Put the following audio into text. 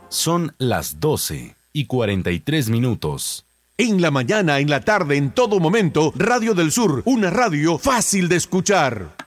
Son las 12:43. En la mañana, en la tarde, en todo momento, Radio del Sur, una radio fácil de escuchar.